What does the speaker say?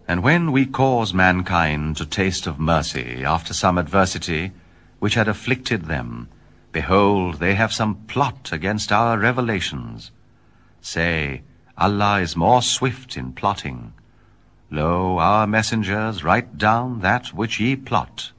And when we cause mankind to taste of mercy after some adversity which had afflicted them, behold, they have some plot against our revelations. Say, Allah is more swift in plotting. Lo, our messengers write down that which ye plot.